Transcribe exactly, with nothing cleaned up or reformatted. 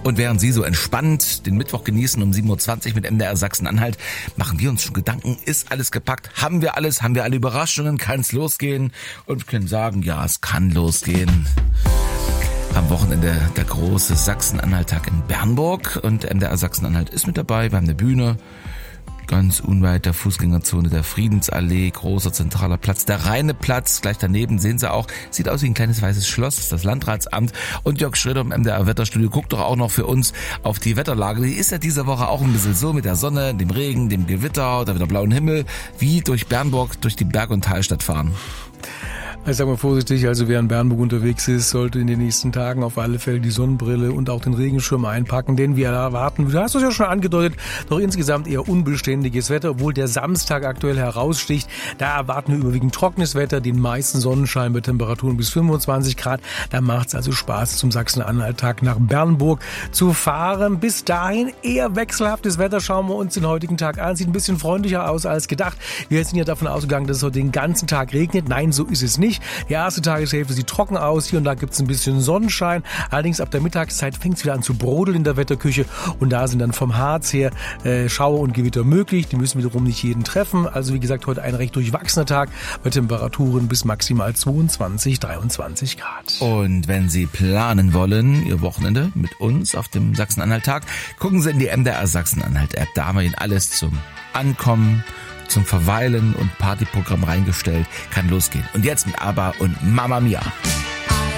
Und während Sie so entspannt den Mittwoch genießen um sieben Uhr zwanzig mit M D R Sachsen-Anhalt, machen wir uns schon Gedanken, ist alles gepackt? Haben wir alles? Haben wir alle Überraschungen? Kann es losgehen? Und wir können sagen, ja, es kann losgehen. Am Wochenende der große Sachsen-Anhalt-Tag in Bernburg und M D R Sachsen-Anhalt ist mit dabei. Wir haben eine Bühne, ganz unweit der Fußgängerzone der Friedensallee, großer zentraler Platz, der Rheineplatz, gleich daneben sehen Sie auch, sieht aus wie ein kleines weißes Schloss, das ist das Landratsamt. Und Jörg Schröder im M D R Wetterstudio guckt doch auch noch für uns auf die Wetterlage. Die ist ja diese Woche auch ein bisschen so mit der Sonne, dem Regen, dem Gewitter oder wieder blauen Himmel, wie durch Bernburg, durch die Berg- und Talstadt fahren. Ich sag mal vorsichtig, also wer in Bernburg unterwegs ist, sollte in den nächsten Tagen auf alle Fälle die Sonnenbrille und auch den Regenschirm einpacken, denn wir erwarten, du hast es ja schon angedeutet, doch insgesamt eher unbeständiges Wetter, obwohl der Samstag aktuell heraussticht. Da erwarten wir überwiegend trockenes Wetter, den meisten Sonnenschein bei Temperaturen bis fünfundzwanzig Grad. Da macht es also Spaß, zum Sachsen-Anhalt-Tag nach Bernburg zu fahren. Bis dahin eher wechselhaftes Wetter, schauen wir uns den heutigen Tag an. Sieht ein bisschen freundlicher aus als gedacht. Wir sind ja davon ausgegangen, dass es heute den ganzen Tag regnet. Nein, so ist es nicht. Die erste Tageshälfte sieht trocken aus, hier und da gibt es ein bisschen Sonnenschein. Allerdings ab der Mittagszeit fängt es wieder an zu brodeln in der Wetterküche und da sind dann vom Harz her äh, Schauer und Gewitter möglich. Die müssen wiederum nicht jeden treffen. Also wie gesagt, heute ein recht durchwachsener Tag bei Temperaturen bis maximal zweiundzwanzig, dreiundzwanzig Grad. Und wenn Sie planen wollen, Ihr Wochenende mit uns auf dem Sachsen-Anhalt-Tag, gucken Sie in die M D R Sachsen-Anhalt-App. Da haben wir Ihnen alles zum Ankommen, zum Verweilen und Partyprogramm reingestellt. Kann losgehen. Und jetzt mit ABBA und Mamma Mia.